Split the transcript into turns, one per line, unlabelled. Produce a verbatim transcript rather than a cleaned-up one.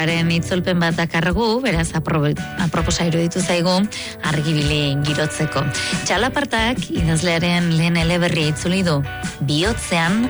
idazlearen itzulpen bat dakargu, beraz aproposa iruditu zaigu argibili girotzeko. Txalapartak idazlearen lehen eleberria itzuli du, bihotzean